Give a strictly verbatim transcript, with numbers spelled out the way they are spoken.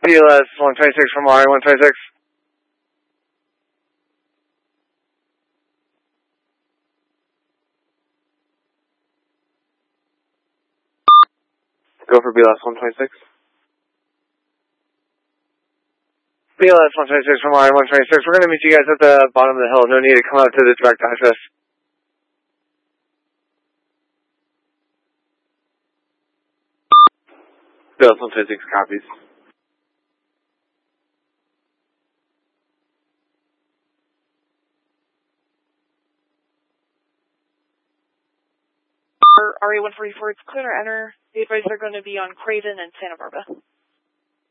B L S one twenty-six from R one twenty-six. Go for B L S one twenty-six. B L S one twenty-six from R one twenty-six. We're going to meet you guys at the bottom of the hill. No need to come out to the direct access. B L S one twenty-six copies. For R A one forty-four, it's clear to enter. The advisors are going to be on Craven and Santa Barbara.